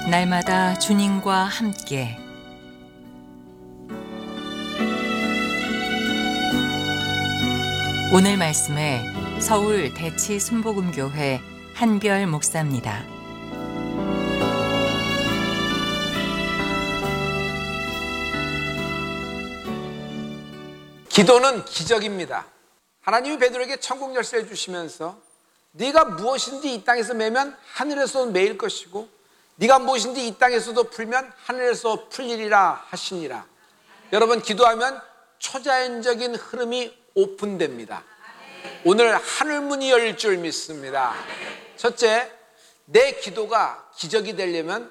날마다 주님과 함께 오늘 말씀에 서울 대치 순복음교회 한별 목사입니다. 기도는 기적입니다. 하나님이 베드로에게 천국 열쇠를 주시면서 네가 무엇인지 이 땅에서 매면 하늘에서 매일 것이고 네가 무엇인지 이 땅에서도 풀면 하늘에서 풀리리라 하시니라. 여러분, 기도하면 초자연적인 흐름이 오픈됩니다. 오늘 하늘문이 열릴 줄 믿습니다. 첫째, 내 기도가 기적이 되려면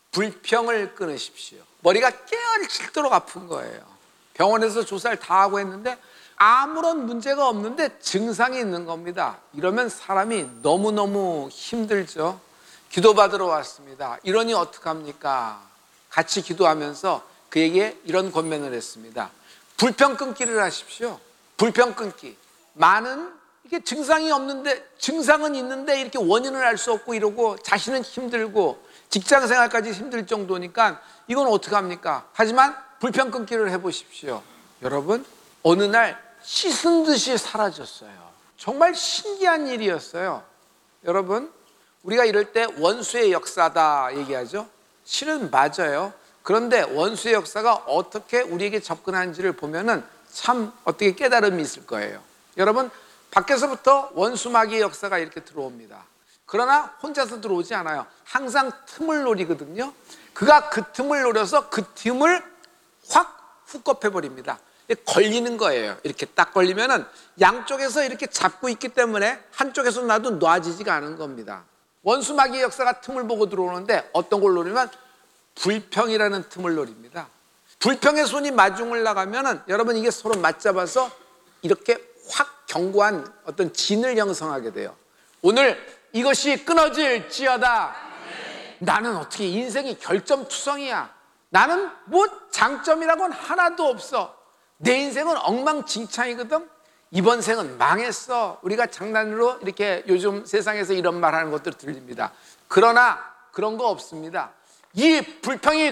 불평을 끊으십시오. 머리가 깨어지도록 아픈 거예요. 병원에서 조사를 다 하고 했는데 아무런 문제가 없는데 증상이 있는 겁니다. 이러면 사람이 너무너무 힘들죠. 기도받으러 왔습니다. 이러니 어떡합니까? 같이 기도하면서 그에게 이런 권면을 했습니다. 불평 끊기를 하십시오. 불평 끊기. 많은 이게 증상이 없는데, 증상은 있는데 이렇게 원인을 알 수 없고 이러고 자신은 힘들고 직장 생활까지 힘들 정도니까 이건 어떡합니까? 하지만 불평 끊기를 해보십시오. 여러분, 어느 날 씻은 듯이 사라졌어요. 정말 신기한 일이었어요. 여러분, 우리가 이럴 때 원수의 역사다 얘기하죠. 실은 맞아요. 그런데 원수의 역사가 어떻게 우리에게 접근하는지를 보면은 참 어떻게 깨달음이 있을 거예요. 여러분, 밖에서부터 원수 마귀의 역사가 이렇게 들어옵니다. 그러나 혼자서 들어오지 않아요. 항상 틈을 노리거든요. 그가 그 틈을 노려서 그 틈을 확 훅업해버립니다. 걸리는 거예요. 이렇게 딱 걸리면은 양쪽에서 이렇게 잡고 있기 때문에 한쪽에서 놔도 놔지지가 않은 겁니다. 원수 마귀의 역사가 틈을 보고 들어오는데 어떤 걸 노리면 불평이라는 틈을 노립니다. 불평의 손이 마중을 나가면은 여러분, 이게 서로 맞잡아서 이렇게 확 견고한 어떤 진을 형성하게 돼요. 오늘 이것이 끊어질지어다. 나는 어떻게 인생이 결점투성이야. 나는 뭐 장점이라고는 하나도 없어. 내 인생은 엉망진창이거든. 이번 생은 망했어. 우리가 장난으로 이렇게 요즘 세상에서 이런 말하는 것들 들립니다. 그러나 그런 거 없습니다. 이 불평이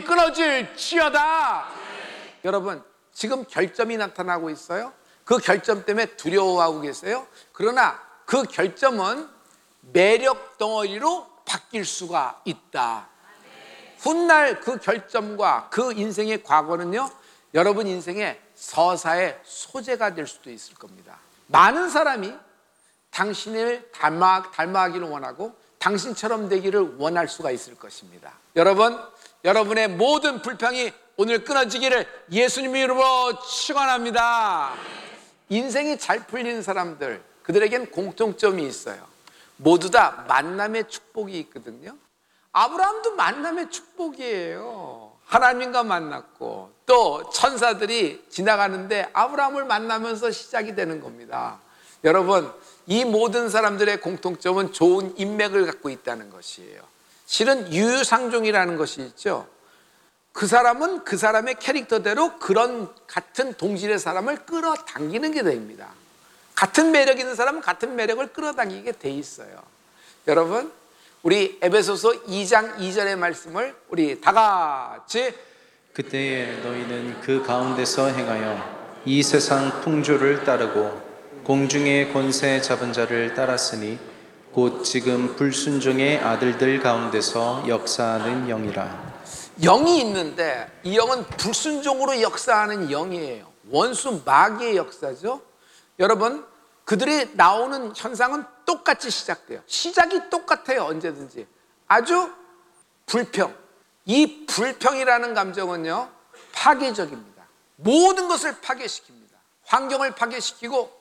끊어질지어다. 여러분, 지금 결점이 나타나고 있어요. 그 결점 때문에 두려워하고 계세요. 그러나 그 결점은 매력 덩어리로 바뀔 수가 있다. 훗날 그 결점과 그 인생의 과거는요, 여러분 인생의 서사의 소재가 될 수도 있을 겁니다. 많은 사람이 당신을 닮아가기를 원하고 당신처럼 되기를 원할 수가 있을 것입니다. 여러분, 여러분의 모든 불평이 오늘 끊어지기를 예수님의 이름으로 축원합니다. 인생이 잘 풀리는 사람들, 그들에겐 공통점이 있어요. 모두 다 만남의 축복이 있거든요. 아브라함도 만남의 축복이에요. 하나님과 만났고 또 천사들이 지나가는데 아브라함을 만나면서 시작이 되는 겁니다. 여러분, 이 모든 사람들의 공통점은 좋은 인맥을 갖고 있다는 것이에요. 실은 유유상종이라는 것이 있죠. 그 사람은 그 사람의 캐릭터대로 그런 같은 동질의 사람을 끌어당기는 게 됩니다. 같은 매력 있는 사람은 같은 매력을 끌어당기게 돼 있어요. 여러분, 우리 에베소서 2장 2절의 말씀을 우리 다 같이. 그때에 너희는 그 가운데서 행하여 이 세상 풍조를 따르고 공중의 권세 잡은 자를 따랐으니 곧 지금 불순종의 아들들 가운데서 역사하는 영이라. 영이 있는데 이 영은 불순종으로 역사하는 영이에요. 원수 마귀의 역사죠. 여러분, 그들이 나오는 현상은 똑같이 시작돼요. 시작이 똑같아요. 언제든지. 아주 불평. 이 불평이라는 감정은요, 파괴적입니다. 모든 것을 파괴시킵니다. 환경을 파괴시키고